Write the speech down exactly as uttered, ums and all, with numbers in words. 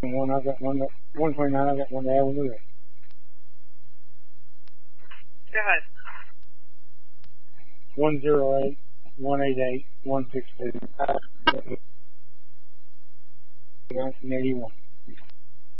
one, I got one, one twenty-nine, I got one to Avenue. Go ahead. one zero eight, one eight eight, one six two, nineteen eighty-one.